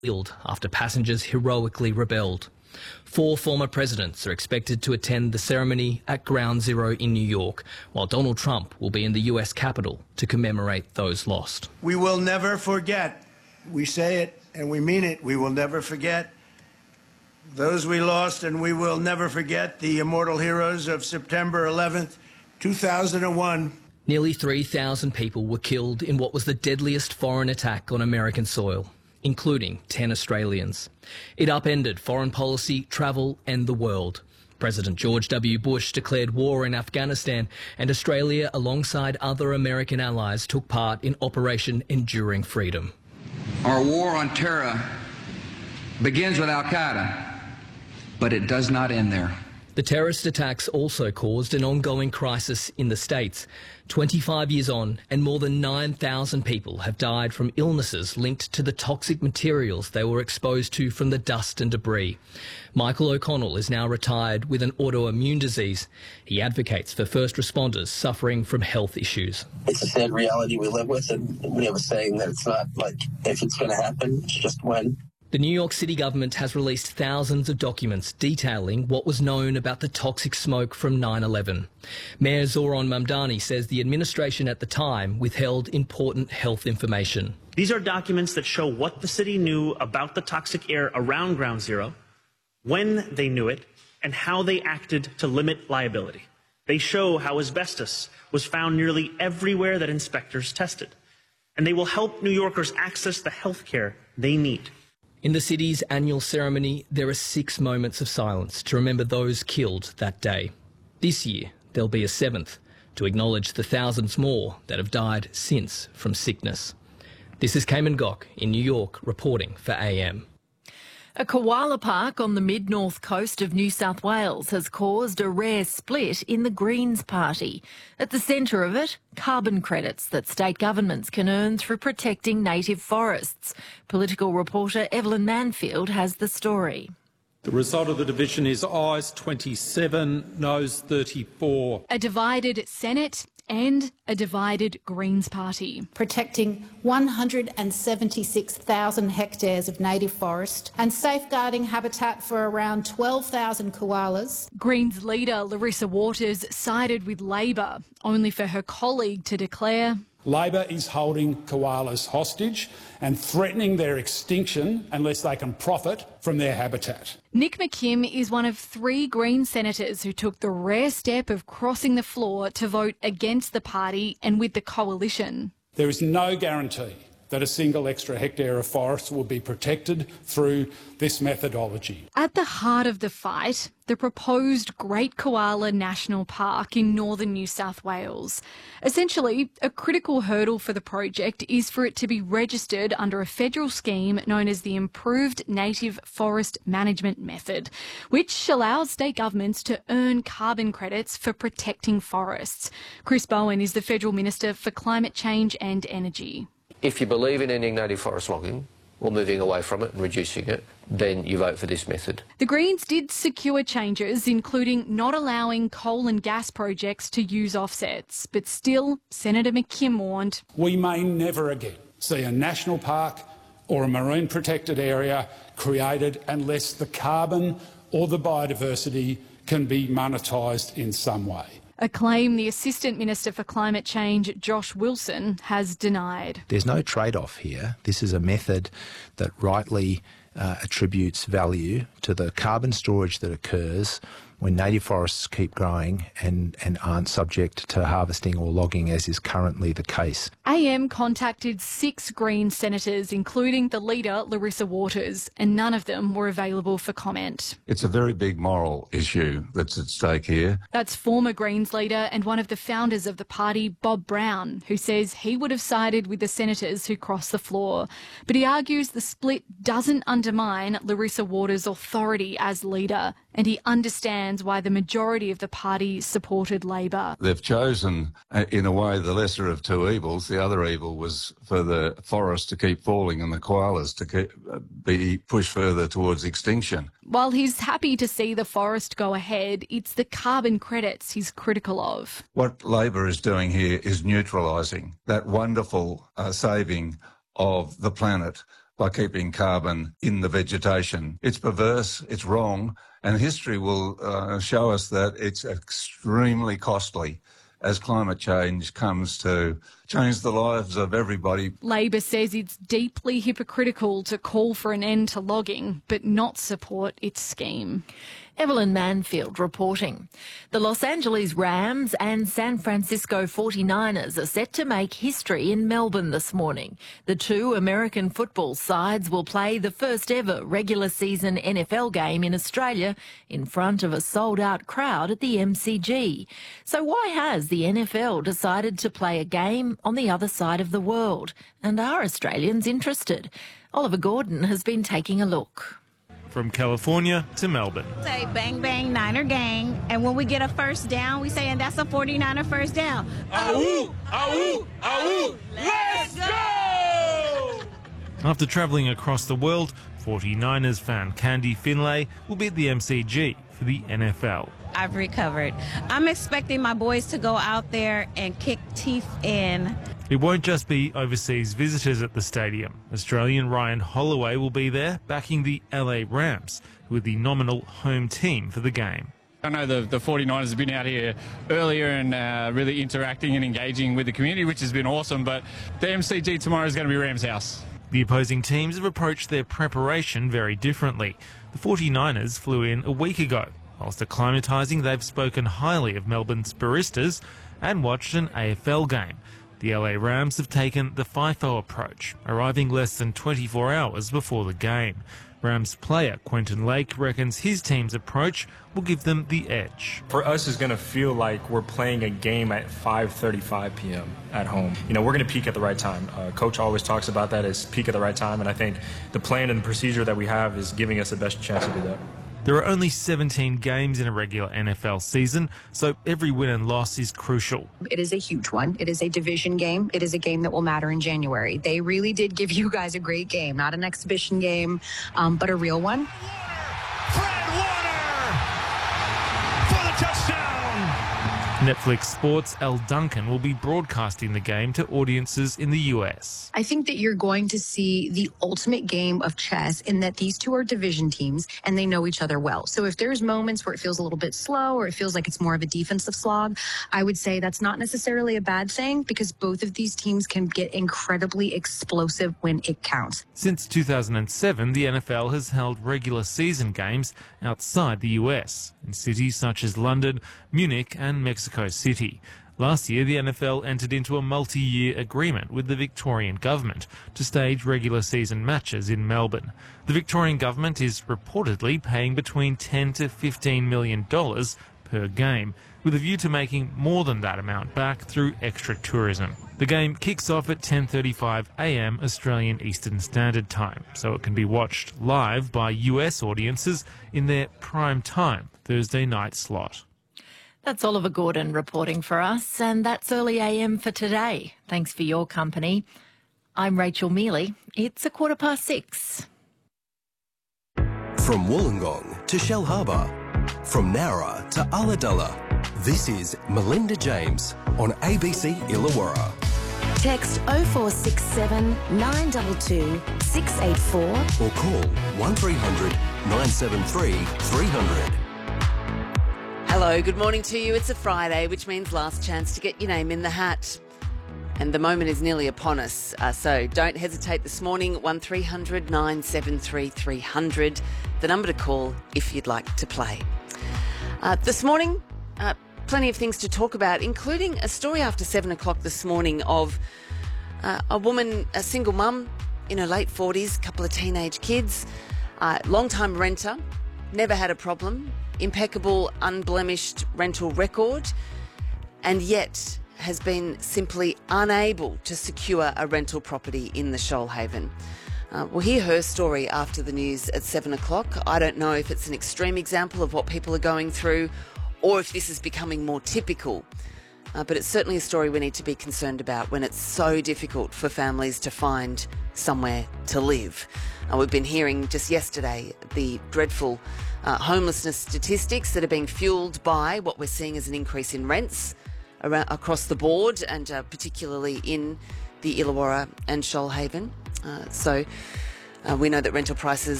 killed after passengers heroically rebelled. 4 former presidents are expected to attend the ceremony at Ground Zero in New York, while Donald Trump will be in the US Capitol to commemorate those lost. We will never forget. We say it and we mean it. We will never forget those we lost, and we will never forget the immortal heroes of September 11th, 2001. Nearly 3,000 people were killed in what was the deadliest foreign attack on American soil, including 10 Australians. It upended foreign policy, travel and the world. President George W. Bush declared war in Afghanistan, and Australia, alongside other American allies, took part in Operation Enduring Freedom. Our war on terror begins with al-Qaeda, but it does not end there. The terrorist attacks also caused an ongoing crisis in the States. 25 years on, and more than 9,000 people have died from illnesses linked to the toxic materials they were exposed to from the dust and debris. Michael O'Connell is now retired with an autoimmune disease. He advocates for first responders suffering from health issues. It's a sad reality we live with, and we have a saying that it's not like if it's going to happen, it's just when. The New York City government has released thousands of documents detailing what was known about the toxic smoke from 9/11. Mayor Zohran Mamdani says the administration at the time withheld important health information. These are documents that show what the city knew about the toxic air around Ground Zero, when they knew it, and how they acted to limit liability. They show how asbestos was found nearly everywhere that inspectors tested. And they will help New Yorkers access the health care they need. In the city's annual ceremony, there are 6 moments of silence to remember those killed that day. This year, there'll be a 7th to acknowledge the thousands more that have died since from sickness. This is Cayman Gok in New York reporting for AM. A koala park on the mid-north coast of New South Wales has caused a rare split in the Greens Party. At the centre of it, carbon credits that state governments can earn through protecting native forests. Political reporter Evelyn Manfield has the story. The result of the division is ayes 27, noes 34. A divided Senate and a divided Greens Party. Protecting 176,000 hectares of native forest and safeguarding habitat for around 12,000 koalas. Greens leader Larissa Waters sided with Labor, only for her colleague to declare Labor is holding koalas hostage and threatening their extinction unless they can profit from their habitat. Nick McKim is one of 3 Green senators who took the rare step of crossing the floor to vote against the party and with the coalition. There is no guarantee that a single extra hectare of forest will be protected through this methodology. At the heart of the fight, the proposed Great Koala National Park in northern New South Wales. Essentially, a critical hurdle for the project is for it to be registered under a federal scheme known as the Improved Native Forest Management Method, which allows state governments to earn carbon credits for protecting forests. Chris Bowen is the Federal Minister for Climate Change and Energy. If you believe in ending native forest logging or moving away from it and reducing it, then you vote for this method. The Greens did secure changes, including not allowing coal and gas projects to use offsets. But still, Senator McKim warned, we may never again see a national park or a marine protected area created unless the carbon or the biodiversity can be monetised in some way. A claim the Assistant Minister for Climate Change, Josh Wilson, has denied. There's no trade-off here. This is a method that rightly attributes value to the carbon storage that occurs when native forests keep growing and aren't subject to harvesting or logging, as is currently the case. AM contacted 6 Green senators, including the leader, Larissa Waters, and none of them were available for comment. It's a very big moral issue that's at stake here. That's former Greens leader and one of the founders of the party, Bob Brown, who says he would have sided with the senators who crossed the floor. But he argues the split doesn't undermine Larissa Waters' authority as leader, and he understands why the majority of the party supported Labor. They've chosen, in a way, the lesser of 2 evils. The other evil was for the forest to keep falling and the koalas to be pushed further towards extinction. While he's happy to see the forest go ahead, it's the carbon credits he's critical of. What Labor is doing here is neutralising that wonderful saving of the planet by keeping carbon in the vegetation. It's perverse, it's wrong, and history will show us that it's extremely costly as climate change comes to change the lives of everybody. Labor says it's deeply hypocritical to call for an end to logging, but not support its scheme. Evelyn Manfield reporting. The Los Angeles Rams and San Francisco 49ers are set to make history in Melbourne this morning. The two American football sides will play the first ever regular season NFL game in Australia in front of a sold-out crowd at the MCG. So why has the NFL decided to play a game on the other side of the world? And are Australians interested? Oliver Gordon has been taking a look. From California to Melbourne. Say bang bang Niner gang, and when we get a first down, we say, and that's a 49er first down. Ahoo! Ahoo! Ahoo! Let's go! After travelling across the world, 49ers fan Candy Finlay will be at the MCG for the NFL. I've recovered. I'm expecting my boys to go out there and kick teeth in. It won't just be overseas visitors at the stadium. Australian Ryan Holloway will be there, backing the LA Rams, who are the nominal home team for the game. I know the 49ers have been out here earlier and really interacting and engaging with the community, which has been awesome, but the MCG tomorrow is going to be Rams House. The opposing teams have approached their preparation very differently. The 49ers flew in a week ago. Whilst acclimatising, they've spoken highly of Melbourne's baristas and watched an AFL game. The LA Rams have taken the FIFO approach, arriving less than 24 hours before the game. Rams player Quentin Lake reckons his team's approach will give them the edge. For us, it's going to feel like we're playing a game at 5:35 p.m. at home. You know, we're going to peak at the right time. Coach always talks about that as peak at the right time, and I think the plan and the procedure that we have is giving us the best chance to do that. There are only 17 games in a regular NFL season, so every win and loss is crucial. It is a huge one. It is a division game. It is a game that will matter in January. They really did give you guys a great game, not an exhibition game, but a real one. Fred Warner for the touchdown! Netflix Sports' Elle Duncan will be broadcasting the game to audiences in the US. I think that you're going to see the ultimate game of chess in that these two are division teams and they know each other well. So if there's moments where it feels a little bit slow or it feels like it's more of a defensive slog, I would say that's not necessarily a bad thing because both of these teams can get incredibly explosive when it counts. Since 2007, the NFL has held regular season games outside the US, in cities such as London, Munich and Mexico City. Last year, the NFL entered into a multi-year agreement with the Victorian government to stage regular season matches in Melbourne. The Victorian government is reportedly paying between $10 to $15 million per game, with a view to making more than that amount back through extra tourism. The game kicks off at 10:35 a.m. Australian Eastern Standard Time, so it can be watched live by US audiences in their prime time Thursday night slot. That's Oliver Gordon reporting for us, and that's Early AM for today. Thanks for your company. I'm Rachel Mealy. It's 6:15. From Wollongong to Shell Harbour, from Nowra to Ulladulla, this is Melinda James on ABC Illawarra. Text 0467 922 684 or call 1300 973 300. Hello, good morning to you. It's a Friday, which means last chance to get your name in the hat. And the moment is nearly upon us. So don't hesitate this morning, 1300 973 300, the number to call if you'd like to play. This morning, plenty of things to talk about, including a story after 7 o'clock this morning of a woman, a single mum in her late 40s, couple of teenage kids, long-time renter, never had a problem, impeccable, unblemished rental record, and yet has been simply unable to secure a rental property in the Shoalhaven. We'll hear her story after the news at 7 o'clock. I don't know if it's an extreme example of what people are going through or if this is becoming more typical. But it's certainly a story we need to be concerned about when it's so difficult for families to find somewhere to live. We've been hearing just yesterday the dreadful homelessness statistics that are being fuelled by what we're seeing as an increase in rents across the board, and particularly in the Illawarra and Shoalhaven. So We know that rental prices